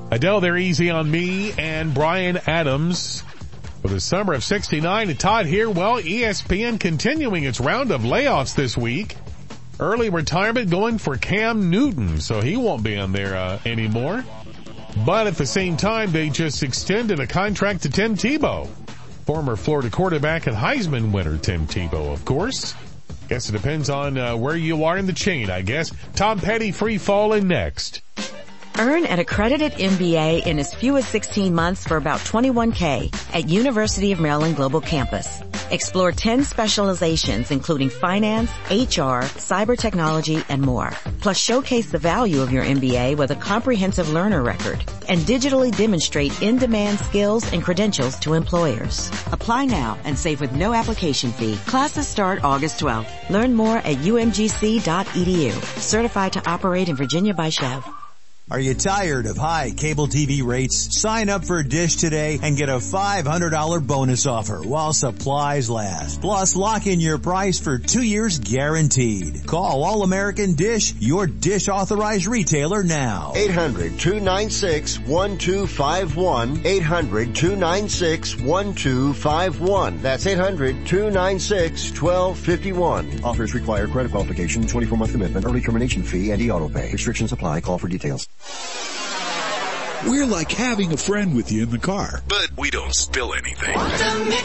Adele, They're Easy on Me, and Bryan Adams for the summer of 69. And Todd here, well, ESPN continuing its round of layoffs this week. Early retirement going for Cam Newton, so he won't be on there anymore. But at the same time, they just extended a contract to Tim Tebow. Former Florida quarterback and Heisman winner Tim Tebow, of course. Guess it depends on where you are in the chain, I guess. Tom Petty, Free Fallin' next. Earn an accredited MBA in as few as 16 months for about $21K at University of Maryland Global Campus. Explore 10 specializations including finance, HR, cyber technology, and more. Plus showcase the value of your MBA with a comprehensive learner record and digitally demonstrate in-demand skills and credentials to employers. Apply now and save with no application fee. Classes start August 12th. Learn more at umgc.edu. Certified to operate in Virginia by Chev. Are you tired of high cable TV rates? Sign up for Dish today and get a $500 bonus offer while supplies last. Plus, lock in your price for 2 years guaranteed. Call All American Dish, your Dish authorized retailer now. 800-296-1251. 800-296-1251. That's 800-296-1251. Offers require credit qualification, 24-month commitment, early termination fee, and e-auto pay. Restrictions apply. Call for details. We're like having a friend with you in the car, but we don't spill anything.